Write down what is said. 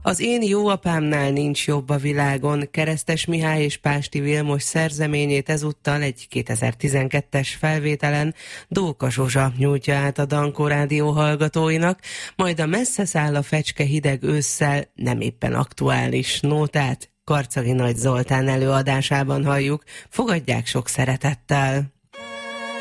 Az Én jó apámnál nincs jobb a világon Keresztes Mihály és Pásti Vilmos szerzeményét ezúttal egy 2012-es felvételen Dóka Zsuzsa nyújtja át a Dankó Rádió hallgatóinak, majd a Messze száll a fecske hideg ősszel nem éppen aktuális nótát Karczagi Nagy Zoltán előadásában halljuk. Fogadják sok szeretettel!